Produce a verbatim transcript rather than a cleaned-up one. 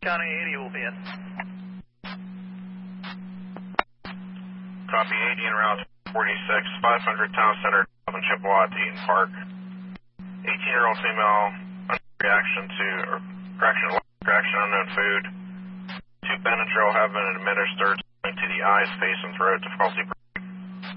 County eighty will be in. Copy eighty en route forty-six, five hundred Town Center, up in Chippewa to Eaton Park. eighteen-year-old female, under reaction to, or correction, reaction unknown food. Two Benadryl have been administered to the eyes, face, and throat to falsely